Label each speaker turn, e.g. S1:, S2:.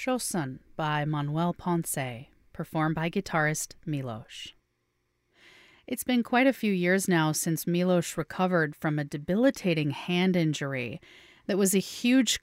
S1: Shosun by Manuel Ponce, performed by guitarist Milos. It's been quite a few years now since Milos recovered from a debilitating hand injury that was a huge